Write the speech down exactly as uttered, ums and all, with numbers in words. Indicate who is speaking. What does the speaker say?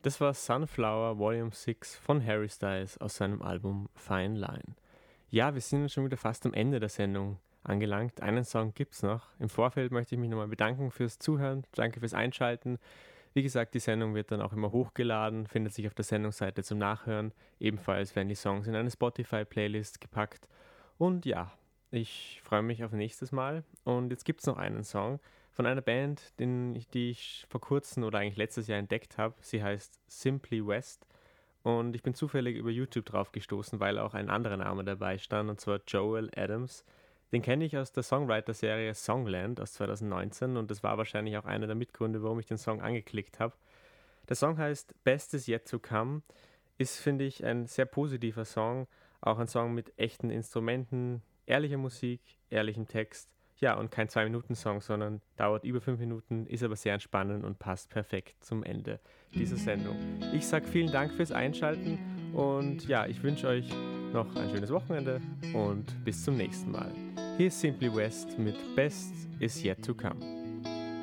Speaker 1: Das war Sunflower Volume sechs von Harry Styles aus seinem Album Fine Line. Ja, wir sind schon wieder fast am Ende der Sendung angelangt. Einen Song gibt's noch. Im Vorfeld möchte ich mich nochmal bedanken fürs Zuhören. Danke fürs Einschalten. Wie gesagt, die Sendung wird dann auch immer hochgeladen, findet sich auf der Sendungsseite zum Nachhören. Ebenfalls werden die Songs in eine Spotify-Playlist gepackt. Und ja, ich freue mich auf nächstes Mal. Und jetzt gibt's noch einen Song von einer Band, den ich, die ich vor kurzem oder eigentlich letztes Jahr entdeckt habe. Sie heißt Simply West. Und ich bin zufällig über YouTube drauf gestoßen, weil auch ein anderer Name dabei stand, und zwar Joel Adams. Den kenne ich aus der Songwriter-Serie Songland aus zwanzig neunzehn und das war wahrscheinlich auch einer der Mitgründe, warum ich den Song angeklickt habe. Der Song heißt Best is Yet to Come, ist, finde ich, ein sehr positiver Song, auch ein Song mit echten Instrumenten, ehrlicher Musik, ehrlichem Text. Ja, und kein zwei-Minuten-Song, sondern dauert über fünf Minuten, ist aber sehr entspannend und passt perfekt zum Ende dieser Sendung. Ich sage vielen Dank fürs Einschalten und ja, ich wünsche euch noch ein schönes Wochenende und bis zum nächsten Mal. Hier ist Simply West mit Best is Yet to Come.